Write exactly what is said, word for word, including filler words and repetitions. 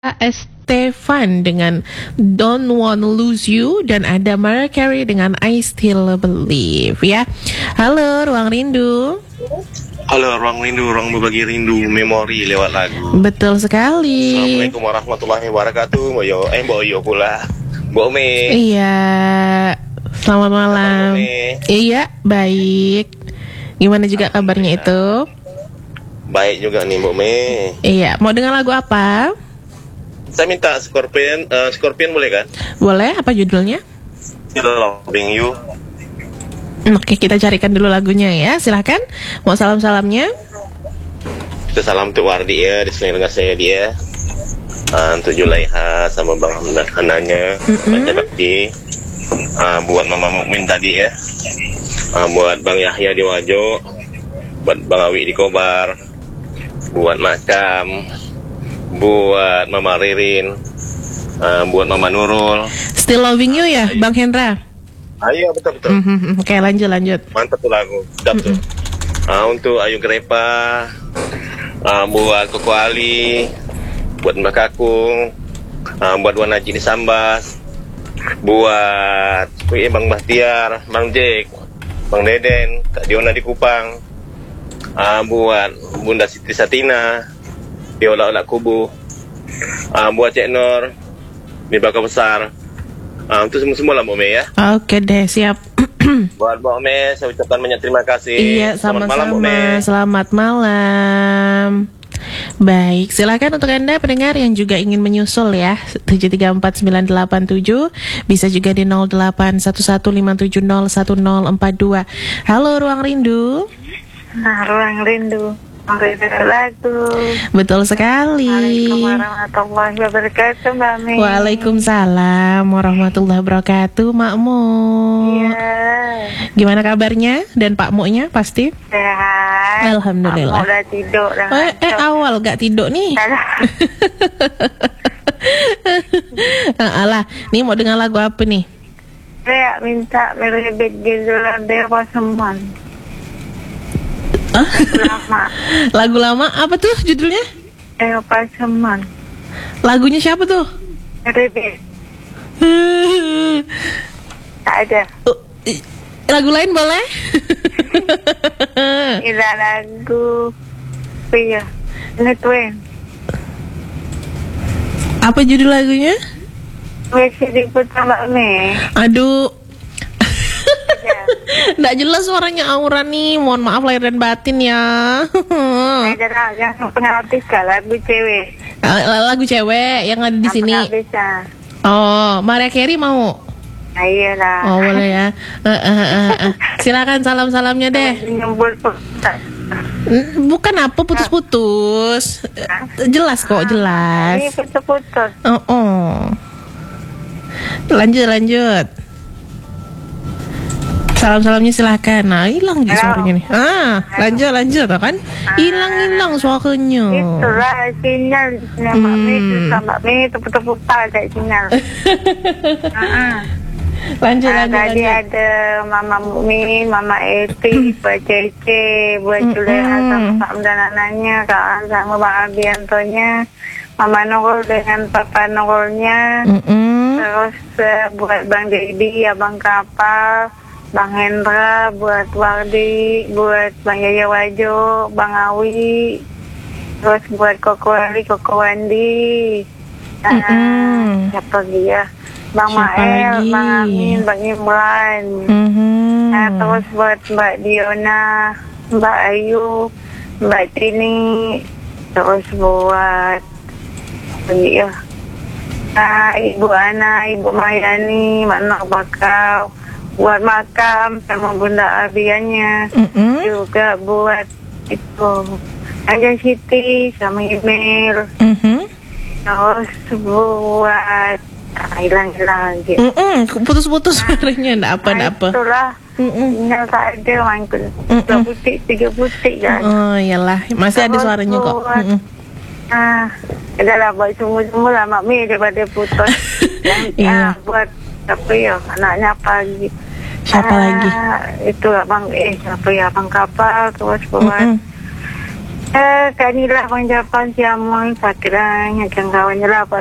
Estefan dengan Don't Wanna Lose You, dan ada Mariah Carey dengan I Still Believe ya. Halo Ruang Rindu. Halo Ruang Rindu, ruang berbagi rindu, memori lewat lagu. Betul sekali. Assalamualaikum warahmatullahi wabarakatuh. Mbak Yo, eh Mbak Yo pula. Mbak Me. Iya. Selamat malam. Iya, baik. Gimana juga kabarnya itu? Baik juga nih Mbak Me. Iya, mau dengar lagu apa? Saya minta Scorpion, uh, Scorpion boleh kan? Boleh, apa judulnya? Still Loving You. Oke, kita carikan dulu lagunya ya. Silahkan. Mau salam-salamnya? Itu salam untuk Wardi ya, di sini dengan saya dia. Uh, untuk Julaiha sama Bang Hananya, mm-hmm. Baca Bakti. Uh, buat Mama Mukmin tadi ya. Uh, buat Bang Yahya di Wajo. Buat Bang Awi di Kobar. Buat Makam. Buat Mama Ririn, uh, buat Mama Nurul. Still Loving You ya, Bang Hendra? Ayo, betul betul. Mm-hmm. Oke, lanjut lanjut. Mantap tuh lagu, sedap mm-hmm. tuh. Uh, untuk Ayu Grepa, uh, buat Koko Ali, buat Mbak Kakung, uh, buat Wan Haji di Sambas, buat Wih, Bang Bahtiar, Bang Jek, Bang Deden, Kak Diona di Kupang, uh, buat Bunda Siti Satina. Di olah-olah kubu, uh, buat Cik Nur di Baka Besar, uh, itu semua-semua lah Mbak Me ya. Oke deh, siap. Buat Mbak Me, saya ucapkan banyak terima kasih. Iya, sama-sama. Selamat malam, Mbak Me. Selamat malam. Baik, silakan untuk Anda pendengar yang juga ingin menyusul ya, tujuh tiga empat sembilan delapan tujuh, bisa juga di nol delapan satu satu lima tujuh nol satu nol empat dua. Halo Ruang Rindu. Nah, Ruang Rindu. Lagu. Betul sekali. Waalaikumsalam warahmatullahi wabarakatuh, Mbak Mi. Waalaikumsalam warahmatullahi wabarakatuh, Makmu. Iya. Gimana kabarnya dan Pak Muknya pasti? Sehat. Alhamdulillah. Pak Mu udah tidur. Udah eh, eh awal gak tidur nih. Alah, nih mau dengar lagu apa nih? Saya minta merebet judul Dewa Seman. Huh? Lama. Lagu lama apa tuh judulnya? Eropa Seman. Lagunya siapa tuh? Rebet. Tak ada. Uh, lagu lain boleh? Ila lagu Iya Netwen. Apa judul lagunya? Masih diputar Mbak Me. Aduh, nggak jelas suaranya Aura nih. Mohon maaf lahir dan batin ya. Ada lah yang pengartis lagu cewek. Lagu cewek yang ada di yang sini. Bisa. Oh, Mariah Carey mau? Nah, iyalah. Oh boleh ya. Uh, uh, uh, uh. Silakan salam-salamnya deh. Bukan apa putus-putus. Jelas kok, jelas. Ini putus-putus. Oh, oh. Lanjut lanjut. Salam-salamnya silahkan. Nah, hilang gitu suaranya nih. Ah, lanjut lanjut kan? Hilang-hilang suaranya. Itulah sinyal Mbak Mi, Mbak Mi tepu-tepu ada sinyal. Lanjut lanjut. Tadi ada Mama Mukmin, Mama Eti, Pak Cece, buat Juleha sama Pak dan anaknya, Kak sama Bang Abiantonya, Mama Nurul dengan Papa Nurulnya, terus buat Bang Dedi, Abang Kapal, Bang Hendra, buat Wardi, buat Bang Yaya Wajo, Bang Awi, terus buat Koko Ali, Koko Wandi, nah, mm-hmm. siapa lagi ya? Bang siapa Mael, lagi? Bang Amin, Bang Imran, mm-hmm. nah, terus buat Mbak Diona, Mbak Ayu, Mbak Tini, terus buat lagi ya, nah, Ibu Ana, Ibu Mayani, Mak Nok Bakau, buat Makam sama Bunda Abiannya, mm-hmm. juga buat itu Aja Siti sama email, mm-hmm. terus buat hilang-hilang gitu. Mm-mm, putus-putus suaranya, enggak apa, enggak apa. Itulah, tinggal tak ada mangkul, dua butik, tiga butik kan. Oh iyalah, masih ada suaranya kok. Buat, ah, adalah buat semua-semua lah Mak Mi daripada putus. Iya. Buat apa ya, anaknya pagi. Siapa ah, lagi? Itu abang eh apa ya abang Kapal, terus buat Eh, Kak Nila Bang Japan siamon, Sakirang, yang kawannya lah, Pak